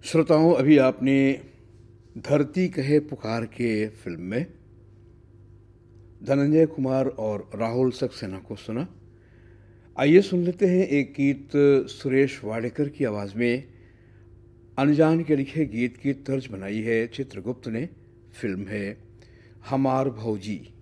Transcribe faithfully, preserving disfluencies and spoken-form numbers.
श्रोताओं, अभी आपने धरती कहे पुकार के फिल्म में धनंजय कुमार और राहुल सक्सेना को सुना। आइए सुन लेते हैं एक गीत सुरेश वाडेकर की आवाज़ में। अनजान के लिखे गीत की तर्ज बनाई है चित्रगुप्त ने। फिल्म है हमार भौजी।